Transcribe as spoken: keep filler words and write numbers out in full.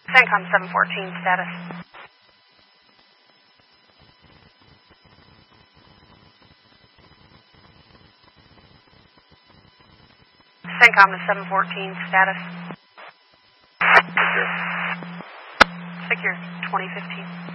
CENTCOM seven fourteen, status. CENTCOM is seven fourteen, status. Secure twenty fifteen.